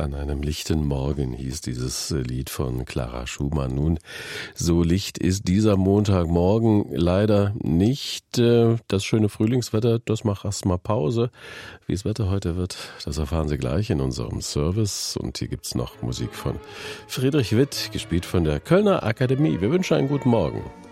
An einem lichten Morgen hieß dieses Lied von Clara Schumann. Nun, so licht ist dieser Montagmorgen leider nicht. Das schöne Frühlingswetter, das macht erstmal Pause. Wie das Wetter heute wird, das erfahren Sie gleich in unserem Service. Und hier gibt's noch Musik von Friedrich Witt, gespielt von der Kölner Akademie. Wir wünschen einen guten Morgen.